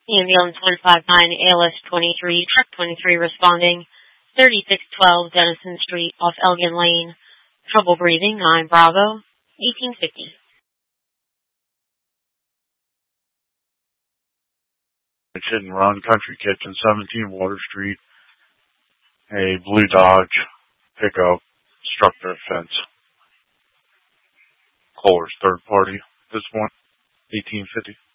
Ambulance 159, ALS 23, truck 23 responding, 3612 Denison Street off Elgin Lane. Trouble breathing, 9 Bravo, 1850. It's hit and run, Country Kitchen, 17 Water Street. A blue Dodge pickup struck their fence. Caller's third party. This one, 1850.